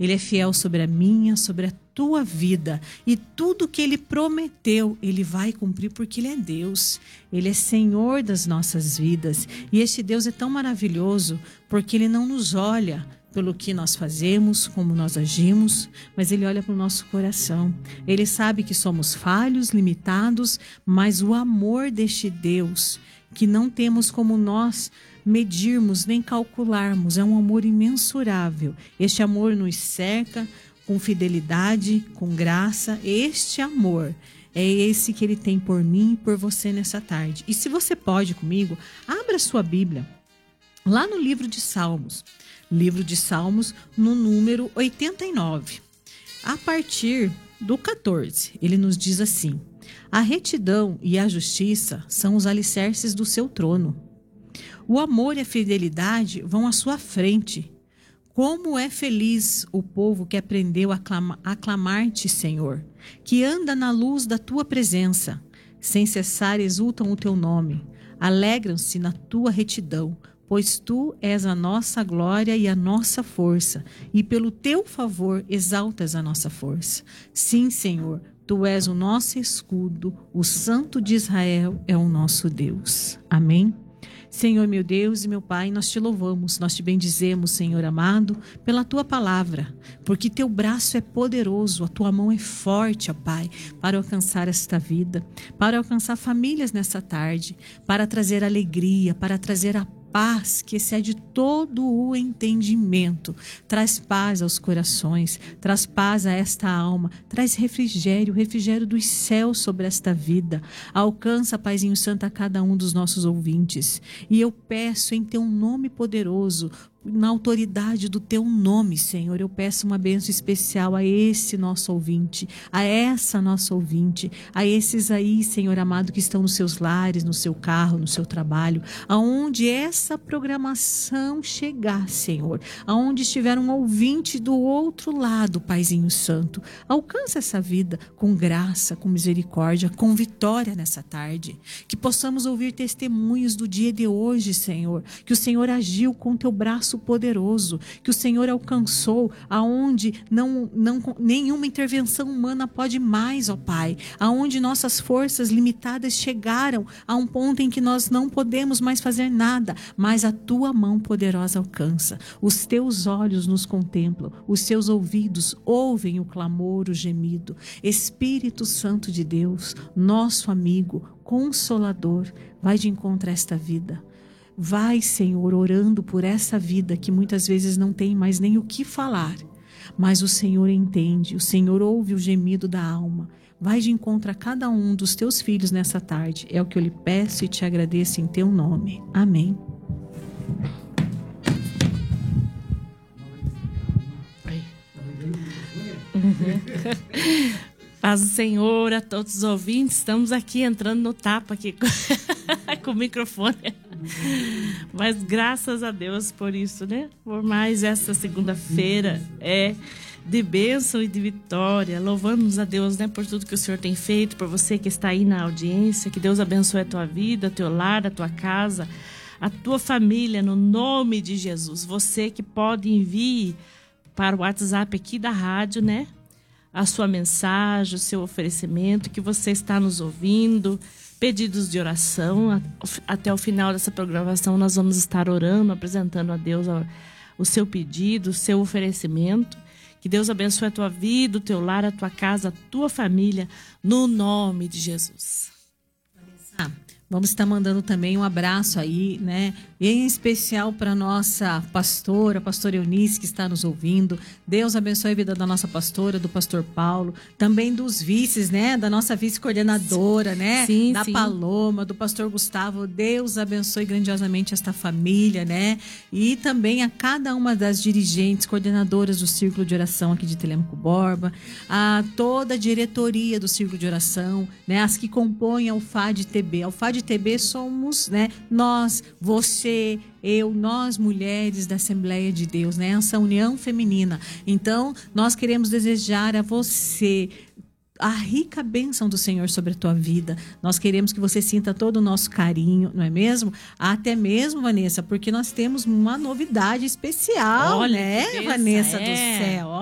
Ele é fiel sobre a minha, sobre a tua vida. E tudo que Ele prometeu, Ele vai cumprir porque Ele é Deus. Ele é Senhor das nossas vidas. E este Deus é tão maravilhoso porque Ele não nos olha pelo que nós fazemos, como nós agimos, mas Ele olha para o nosso coração. Ele sabe que somos falhos, limitados, mas o amor deste Deus, que não temos como nós medirmos nem calcularmos, é um amor imensurável. Este amor nos cerca com fidelidade, com graça. Este amor é esse que Ele tem por mim e por você nessa tarde. E se você pode comigo, abra sua Bíblia lá no livro de Salmos. Livro de Salmos, no número 89. A partir do 14, ele nos diz assim: a retidão e a justiça são os alicerces do seu trono. O amor e a fidelidade vão à sua frente. Como é feliz o povo que aprendeu a aclamar-te, Senhor, que anda na luz da tua presença. Sem cessar exultam o teu nome, alegram-se na tua retidão, pois tu és a nossa glória e a nossa força, e pelo teu favor exaltas a nossa força. Sim, Senhor, tu és o nosso escudo, o Santo de Israel é o nosso Deus. Amém? Senhor, meu Deus e meu Pai, nós te louvamos, nós te bendizemos, Senhor amado, pela tua palavra, porque teu braço é poderoso, a tua mão é forte, ó Pai, para alcançar esta vida, para alcançar famílias nessa tarde, para trazer alegria, para trazer a paz que excede todo o entendimento. Traz paz aos corações, traz paz a esta alma, traz refrigério, refrigério dos céus sobre esta vida. Alcança, Paizinho Santo, a cada um dos nossos ouvintes. E eu peço em teu nome poderoso, na autoridade do teu nome, Senhor, eu peço uma bênção especial a esse nosso ouvinte, a essa nossa ouvinte, a esses aí, Senhor amado, que estão nos seus lares, no seu carro, no seu trabalho, aonde essa programação chegar, Senhor, aonde estiver um ouvinte do outro lado, Paizinho Santo, alcança essa vida com graça, com misericórdia, com vitória nessa tarde, que possamos ouvir testemunhos do dia de hoje, Senhor, que o Senhor agiu com teu braço poderoso, que o Senhor alcançou aonde nenhuma intervenção humana pode mais, ó Pai, aonde nossas forças limitadas chegaram a um ponto em que nós não podemos mais fazer nada, mas a tua mão poderosa alcança, os teus olhos nos contemplam, os seus ouvidos ouvem o clamor, o gemido. Espírito Santo de Deus, nosso amigo, consolador, vai de encontro a esta vida. Vai, Senhor, orando por essa vida que muitas vezes não tem mais nem o que falar, mas o Senhor entende, o Senhor ouve o gemido da alma. Vai de encontro a cada um dos teus filhos nessa tarde. É o que eu lhe peço e te agradeço em teu nome. Amém. Paz do Senhor a todos os ouvintes. Estamos aqui entrando no tapa aqui com o microfone. Mas graças a Deus por isso, né? Por mais esta segunda-feira de bênção e de vitória. Louvamos a Deus, né? Por tudo que o Senhor tem feito, por você que está aí na audiência. Que Deus abençoe a tua vida, o teu lar, a tua casa, a tua família, no nome de Jesus. Você que pode enviar para o WhatsApp aqui da rádio, né? A sua mensagem, o seu oferecimento, que você está nos ouvindo, pedidos de oração. Até o final dessa programação nós vamos estar orando, apresentando a Deus o seu pedido, o seu oferecimento. Que Deus abençoe a tua vida, o teu lar, a tua casa, a tua família, no nome de Jesus. Vamos estar mandando também um abraço aí, né? Em especial para nossa pastora, a pastora Eunice, que está nos ouvindo. Deus abençoe a vida da nossa pastora, do pastor Paulo, também dos vices, né? Da nossa vice-coordenadora, né? Sim, da sim. Paloma, do pastor Gustavo. Deus abençoe grandiosamente esta família, né? E também a cada uma das dirigentes, coordenadoras do Círculo de Oração aqui de Telêmaco Borba, a toda a diretoria do Círculo de Oração, né? As que compõem a UFAD-TB. A UFAD-TB somos, né? Nós, você, eu, nós mulheres da Assembleia de Deus, né? Essa união feminina. Então, nós queremos desejar a você a rica bênção do Senhor sobre a tua vida. Nós queremos que você sinta todo o nosso carinho, não é mesmo? Até mesmo, Vanessa, porque nós temos uma novidade especial, olha, né, que Vanessa beleza, do céu?